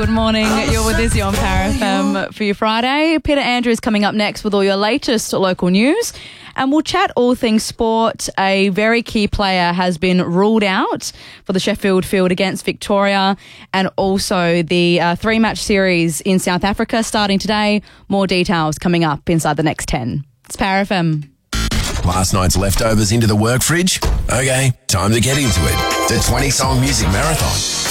Good morning. You're with Izzy on Power FM for your Friday. Peter Andrews coming up next with all your latest local news. And we'll chat all things sport. A very key player has been ruled out for the Sheffield Field against Victoria, and also the three-match series in South Africa starting today. More details coming up inside the next 10. It's Power FM. Last night's leftovers into the work fridge? Okay, time to get into it. The 20-song music marathon.